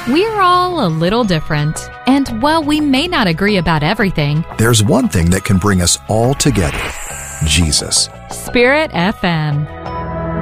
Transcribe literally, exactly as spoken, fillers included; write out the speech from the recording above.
We're all a little different, and while we may not agree about everything, there's one thing that can bring us all together: Jesus. Spirit F M.